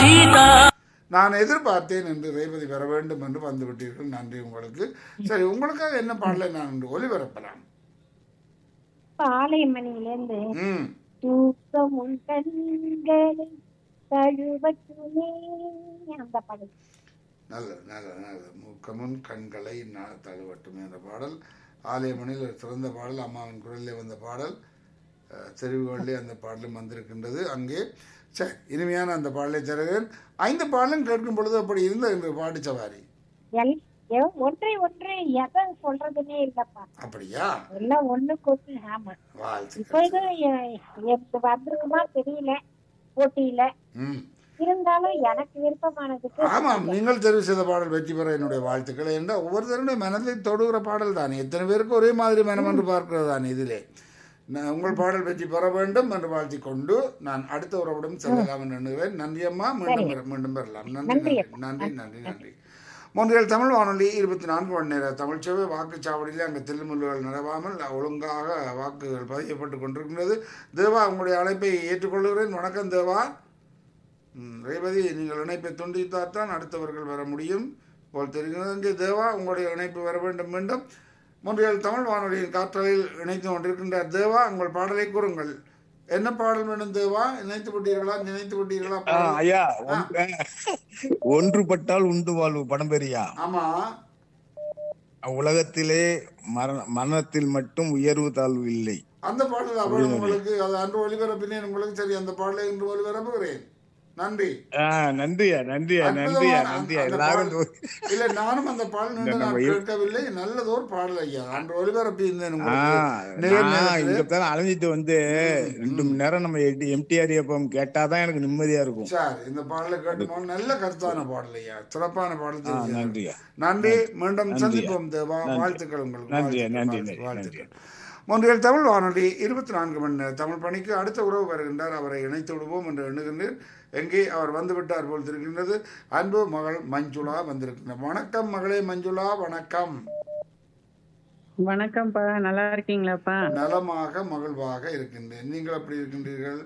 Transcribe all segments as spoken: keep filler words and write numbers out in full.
நான் எதிர்பார்த்தேன் என்று ரேவதி வர வேண்டும் என்று வந்து விட்டீர்கள். நன்றி உங்களுக்கு. சரி, உங்களுக்காக என்ன பாடலை நான் இன்று ஒலிபரப்பலாம்? பாளையமணியிலிருந்து ம் தூக்கம் உன் கண்களை தழுவட்டுமே அந்த பாடல். நல்லது நல்லது நல்லது. முக்கமுன் கண்களை நான் தழுவட்டும் என்ற பாடல் ஆலயமணியில் ஒரு சிறந்த பாடல். அம்மாவின் குரலிலே வந்த பாடல். அஹ், தெரிவுகளிலே அந்த பாடலும் வந்திருக்கின்றது. அங்கே சரி, இனிமையான அந்த பாடலை தருகிறேன். ஐந்து பாடலும் கேட்கும் பொழுது அப்படி இருந்த என்று பாட்டு சவாரி எல்- எ- ஒன்றை ஒன்று எதை சொல்றதுன்னே இல்லப்பா, அப்படியா? எல்லாம் ஒண்ணு கொண்டு. ஆமா, இப்போ இது வாழ்த்துக்கள். எனக்கு வந்துருமா தெரியல போட்டியில, ம் இருந்தாலும் எனக்கு விருப்பமானதுக்கு ஆமாம், நீங்கள் தெரிவு செய்த பாடல் வெற்றி பெற என்னுடைய வாழ்த்துக்கள். என்ற ஒவ்வொருத்தருடைய மனதை தொடுகிற பாடல் தானே. எத்தனை பேருக்கு ஒரே மாதிரி மனம் என்று பார்க்கிறது தானே இதிலே. நான் உங்கள் பாடல் வெற்றி பெற வேண்டும் என்று வாழ்த்திக் கொண்டு நான் அடுத்த உறவுடன் செல்லலாம் என்று எண்ணுகிறேன். நன்றி அம்மா. மீண்டும் பெற- மீண்டும் பெறலாம். நன்றி நன்றி நன்றி நன்றி நன்றி. மூன்றில் தமிழ் வானொலி இருபத்தி நான்கு மணி நேர தமிழ்ச்சேவை வாக்குச்சாவடியில் அங்கே தில்லுமுல்லுகள் நிலவாமல் ஒழுங்காக வாக்குகள் பதியப்பட்டு கொண்டிருக்கின்றது. தேவா, உங்களுடைய அழைப்பை ஏற்றுக்கொள்கிறேன். வணக்கம் தேவா. ம், ரேவதி, நீங்கள் இணைப்பை துண்டித்தால்தான் அடுத்தவர்கள் வர முடியும் போல் தெரிகிறது. இங்கே தேவா, உங்களுடைய இணைப்பு வர வேண்டும். மீண்டும் மூன்றில் தமிழ் வானொலியின் காற்றலில் இணைத்து கொண்டிருக்கின்றார் தேவா. உங்கள் பாடலை கூறுங்கள். என்ன பாடல் வேணும் தேவா? இணைத்து விட்டீர்களா? நினைத்து விட்டீர்களா? ஆ, ஐயா, ஒன்று ஒன்றுபட்டால் உண்டு வாழ்வு படம் பெரியா. ஆமா, உலகத்திலே மரண மரணத்தில் மட்டும் உயர்வு தாழ்வு இல்லை. அந்த பாடல் அப்புறம் உங்களுக்கு அது அன்று ஒளிபரப்பினேன் உங்களுக்கு. சரி, அந்த பாடலை இன்று ஒளிபரப்புகிறேன். நன்றி. ஆஹ் நன்றியா நன்றியா நன்றியா நன்றியா எல்லாரும் இல்ல, நானும் அந்த பாடல் நின்று நான் கேட்கவில்லை. நல்லதோர் பாடல் ஐயா. அன்று ஒளிபரப்பி இருந்தேன் இங்கத்தான் அலைஞ்சிட்டு வந்து ரெண்டு மணி நேரம் நம்ம எம்டிஆர் எஃப்எம் கேட்டாதான் எனக்கு நிம்மதியா இருக்கும். சார், இந்த பாடலை கேட்டுமோ நல்ல கருத்தான பாடல் ஐயா. சிறப்பான பாடல். நன்றியா. நன்றி. மீண்டும் சந்திப்போம் தேவா. வாழ்த்துக்கள் உங்களுக்கு. நன்றியா நன்றி வாழ்த்துக்கள். மூன்றில் தமிழ் வானொலி இருபத்தி நான்கு மணி நேர தமிழ் பணிக்கு அடுத்த உறவு வருகின்றார். அவரை இணைத்து விடுவோம் என்று எண்ணுகின்றேன். எங்கே அவர் வந்து விட்டார் போல் இருக்கின்றது. அன்பு மகள் மஞ்சுளா வந்திருக்கின்றார். வணக்கம் மகளே மஞ்சுளா. வணக்கம். வணக்கம்ப்பா, நல்லா இருக்கீங்களாப்பா? நலமாக மகிழ்வாக இருக்கின்றேன். நீங்கள் எப்படி இருக்கின்றீர்கள்?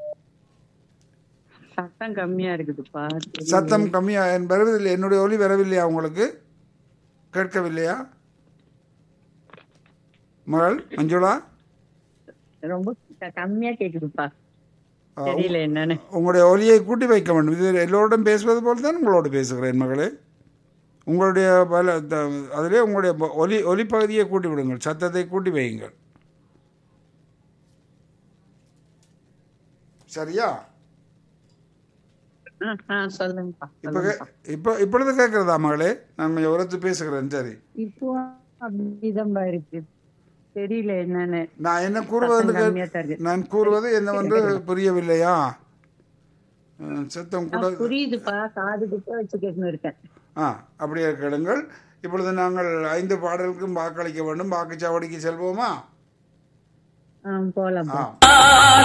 சத்தம் கம்மியா இருக்குதுப்பா. சத்தம் கம்மியா வருவதில்லை. என்னுடைய ஒலி வரவில்லையா? உங்களுக்கு கேட்கவில்லையா மகள் மஞ்சுளா? ரொம்ப கம்மியா கேக்குதுப்பா, தெரியல என்னன்னு. உங்களுடைய ஒலியை கூட்டி வைக்க வேண்டும். இது எல்லோருடன் பேசுவது போல் தான் உங்களோடு பேசுகிறேன் மகளே. உங்களுடைய பல அதிலே உங்களுடைய ஒலி ஒலி பகுதியை கூட்டி விடுங்கள். சத்தத்தை கூட்டி வையுங்கள். சரியா? சொல்லுங்கப்பா. இப்ப இப்ப இப்பொழுது கேட்கிறதா மகளே? நான் கொஞ்சம் உரத்து பேசுகிறேன். சரி, இப்போ அப்படிதான் இருக்கு, தெரியல என்னன்னு. நான் என்ன கூறுவது நான் கூறுவது என்னவென்று புரியவில்லையா? சத்தம் கூட புரியுதுப்பா, காது கிட்ட வச்சு கேட்கணும் இருக்கேன். ஆ, அப்படியே கேளுங்கள். இப்பொழுது நாங்கள் ஐந்து பாடலுக்கும் வாக்களிக்க வேண்டும். வாக்குச்சாவடிக்கு செல்வோமா? போலாம்.